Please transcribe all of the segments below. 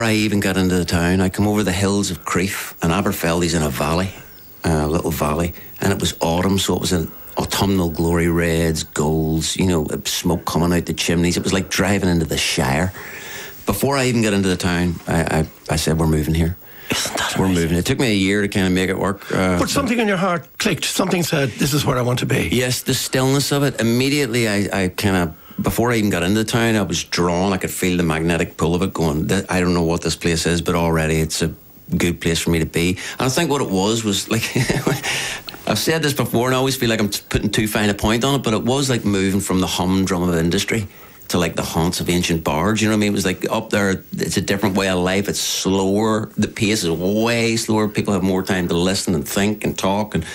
I even got into the town, I come over the hills of Crieff, and Aberfeldy's in a valley, a little valley, and it was autumn, so it was an autumnal glory, reds, golds, you know, smoke coming out the chimneys. It was like driving into the Shire. Before I even got into the town, I said, we're moving here. Isn't that We're amazing? moving. It took me a year to kind of make it work. But something in your heart clicked. Something said, this is where I want to be. Yes, the stillness of it. Immediately, I kind of, before I even got into the town, I was drawn. I could feel the magnetic pull of it going, I don't know what this place is, but already it's a good place for me to be. And I think what it was like, I've said this before and I always feel like I'm putting too fine a point on it, but it was like moving from the humdrum of industry to like the haunts of ancient bards, you know what I mean? It was like up there, it's a different way of life, it's slower, the pace is way slower, people have more time to listen and think and talk, and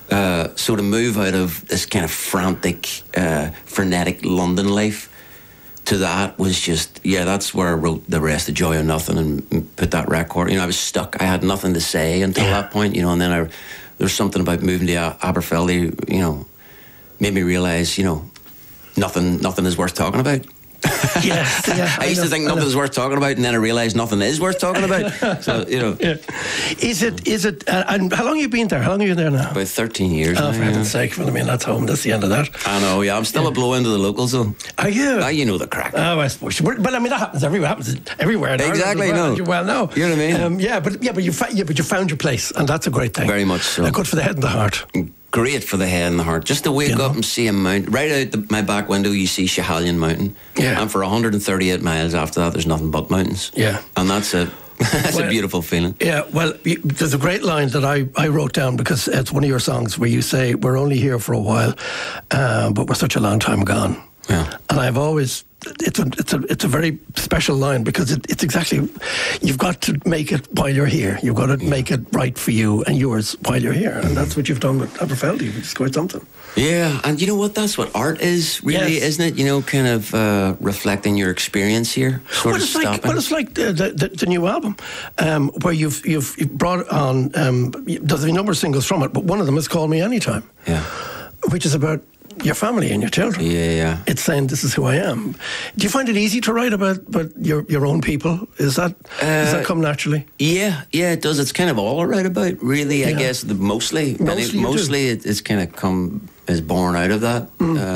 so to move out of this kind of frantic, frenetic London life to that was just, that's where I wrote the rest of Joy of Nothing and put that record. You know, I was stuck, I had nothing to say until that point, you know, and then there's something about moving to Aberfeldy, you know, made me realise, you know, nothing is worth talking about. Yes, I used to think nothing is worth talking about, and then I realised nothing is worth talking about. So, you know. Yeah. Is it, and how long have you been there? How long are you there now? About 13 years now. Oh, for heaven's sake. Well, I mean, that's home. That's the end of that. I know, I'm still a blow into the locals, though. Are you? You know the crack. Oh, I suppose. But I mean, that happens everywhere. Happens everywhere. Exactly, well, no. as you well know. You know what I mean? But you found your place, and that's a great thing. Very much so. Good for the head and the heart. Great for the head and the heart. Just to wake up and see a mountain. Right out my back window, you see Schiehallion Mountain. Yeah. And for 138 miles after that, there's nothing but mountains. Yeah. And that's it. That's a beautiful feeling. Yeah, well, there's a great line that I wrote down because it's one of your songs where you say, we're only here for a while, but we're such a long time gone. Yeah. And I've always, it's a very special line because it's exactly, you've got to make it while you're here. You've got to make it right for you and yours while you're here. And that's what you've done with Aberfeldy, which is quite something. Yeah, and you know what? That's what art is, really, isn't it? You know, kind of reflecting your experience here. It's like the new album, where you've brought on, there's a number of singles from it, but one of them is Call Me Anytime. Yeah. Which is about your family and your children. Yeah. It's saying, this is who I am. Do you find it easy to write about your own people? Does that come naturally? Yeah, it does. It's kind of all I write about, really, I guess. Mostly it's kind of is born out of that.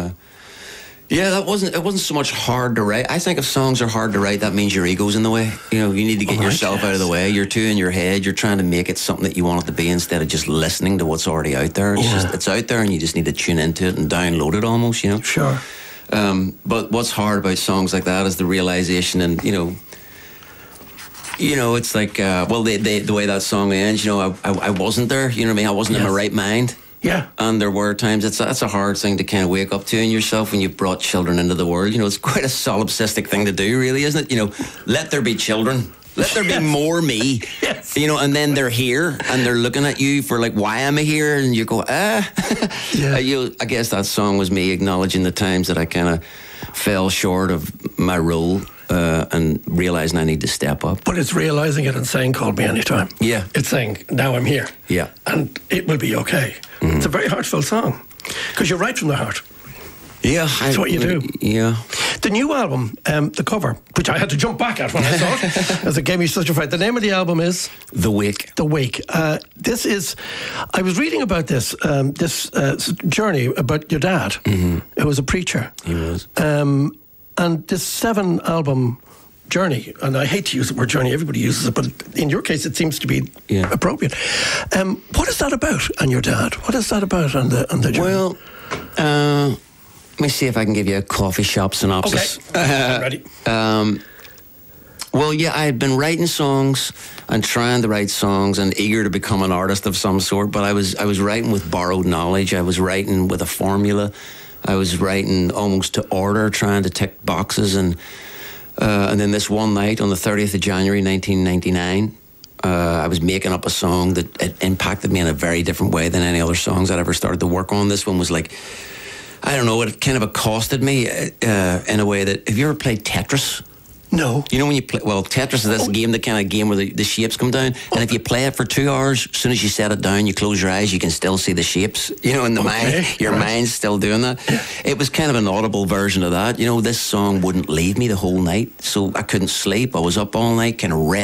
It wasn't so much hard to write. I think if songs are hard to write, that means your ego's in the way. You know, you need to get yourself out of the way. You're too in your head. You're trying to make it something that you want it to be instead of just listening to what's already out there. It's out there and you just need to tune into it and download it almost, you know. Sure. But what's hard about songs like that is the realization, and you know, it's like the way that song ends. You know, I wasn't there. You know what I mean? I wasn't in my right mind. Yeah. And there were times, that's a hard thing to kind of wake up to in yourself when you've brought children into the world. You know, it's quite a solipsistic thing to do, really, isn't it? You know, let there be children. Let there be more me. Yes. You know, and then they're here and they're looking at you for like, why am I here? And you go, I guess that song was me acknowledging the times that I kind of fell short of my role. And realizing I need to step up. But it's realizing it and saying, call me anytime. Yeah. It's saying, now I'm here. Yeah. And it will be okay. Mm-hmm. It's a very heartfelt song. Because you write from the heart. Yeah. That's what you do. Yeah. The new album, the cover, which I had to jump back at when I saw it, as it gave me such a fright. The name of the album is? The Wake. The Wake. This is, I was reading about this journey about your dad, who was a preacher. He was. And this 7-album journey, and I hate to use the word journey, everybody uses it, but in your case it seems to be appropriate. What is that about, and your dad? What is that about on the journey? Well, let me see if I can give you a coffee shop synopsis. Okay, I'm ready. I had been writing songs and trying to write songs and eager to become an artist of some sort, but I was writing with borrowed knowledge. I was writing with a formula. I was writing almost to order, trying to tick boxes, and then this one night on the 30th of January 1999, I was making up a song that it impacted me in a very different way than any other songs I'd ever started to work on. This one was like, I don't know, it kind of accosted me in a way that, have you ever played Tetris? No. You know when you play, well, Tetris is this game, the kind of game where the shapes come down, and if you play it for 2 hours, as soon as you set it down, you close your eyes, you can still see the shapes, you know, in the mind. Your mind's still doing that. It was kind of an audible version of that. You know, this song wouldn't leave me the whole night, so I couldn't sleep. I was up all night, kind of